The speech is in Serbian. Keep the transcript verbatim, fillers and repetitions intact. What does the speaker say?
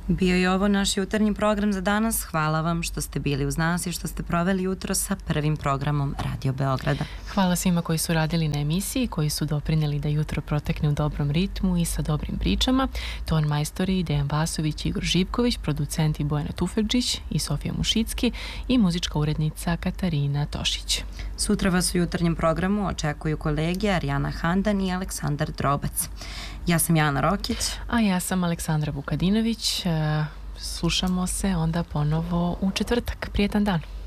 Bio je ovo naš jutarnji program za danas. Hvala vam što ste bili uz nas i što ste proveli jutro sa prvim programom Radio Beograda. Hvala svima koji su radili na emisiji, koji su doprineli da jutro protekne u dobrom ritmu i sa dobrim pričama. Ton majstori Dejan Vasović i Igor Živković, producenti Bojana Tufekđić i Sofija Mušicki i muzička urednica Katarina Tošić. Sutra vas u jutarnjem programu očekuju kolege Arijana Handan i Aleksandar Drobac. Ja sam Jana Rokić. A ja sam Aleksandra Vukadinović. Slušamo se onda ponovo u četvrtak. Prijetan dan.